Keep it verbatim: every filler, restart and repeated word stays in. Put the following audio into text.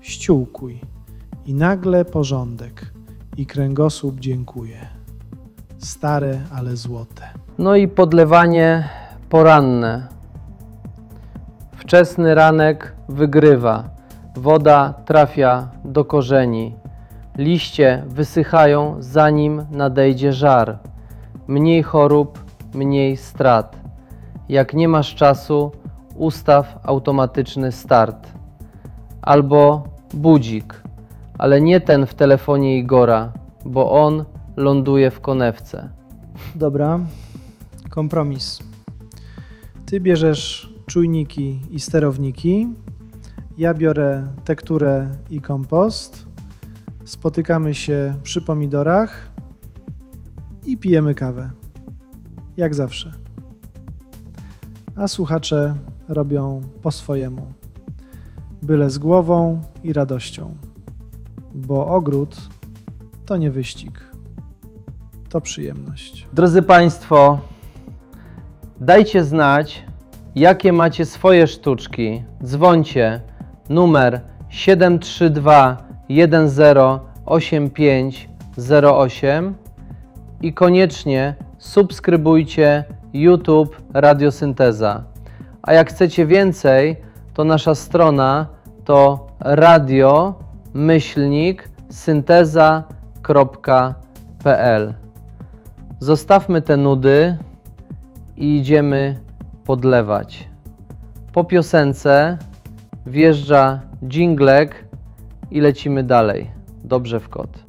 ściółkuj i nagle porządek i kręgosłup dziękuje. Stare, ale złote. No i podlewanie poranne. Wczesny ranek wygrywa. Woda trafia do korzeni. Liście wysychają, zanim nadejdzie żar. Mniej chorób, mniej strat. Jak nie masz czasu, ustaw automatyczny start. Albo budzik, ale nie ten w telefonie Igora, bo on ląduje w konewce. Dobra, kompromis. Ty bierzesz czujniki i sterowniki, ja biorę tekturę i kompost, spotykamy się przy pomidorach i pijemy kawę. Jak zawsze. A słuchacze robią po swojemu. Byle z głową i radością. Bo ogród to nie wyścig. To przyjemność. Drodzy Państwo, dajcie znać, jakie macie swoje sztuczki. Dzwońcie numer siedem trzy dwa jeden zero osiem pięć zero osiem i koniecznie subskrybujcie YouTube Radiosynteza. A jak chcecie więcej, to nasza strona to radio myślnik synteza kropka p l. Zostawmy te nudy i idziemy podlewać. Po piosence wjeżdża dżinglek i lecimy dalej. Dobrze w kot.